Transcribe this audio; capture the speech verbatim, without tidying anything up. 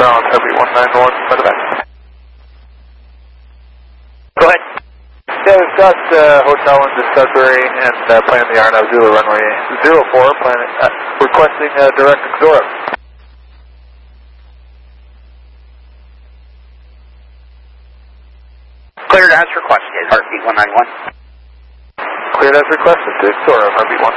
Charles, Heartbeat one nine one, medevac. Go ahead. Yeah, we've got uh, hotel in the Sudbury and uh, planning the R N A V Zulu runway zero four, planning, uh, requesting uh, direct Xora. Cleared as requested, Heartbeat one nine one. Cleared as requested to Xora, Heartbeat one.